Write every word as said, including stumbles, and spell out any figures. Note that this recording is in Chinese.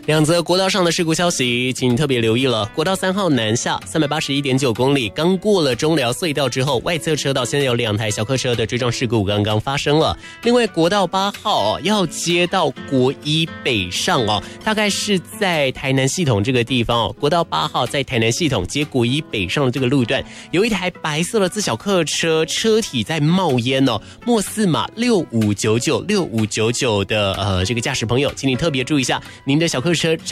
两则国道上的事故消息，请特别留意了。国道三号南下三百八十一点九公里，刚过了中寮隧道之后，外侧车道现在有两台小客车的追撞事故刚刚发生了。另外，国道八号、哦、要接到国一北上哦，大概是在台南系统这个地方哦。国道八号在台南系统接国一北上的这个路段，有一台白色的自小客车，车体在冒烟哦。莫四码六五九九六五九九的呃这个驾驶朋友，请你特别注意一下，您的小客车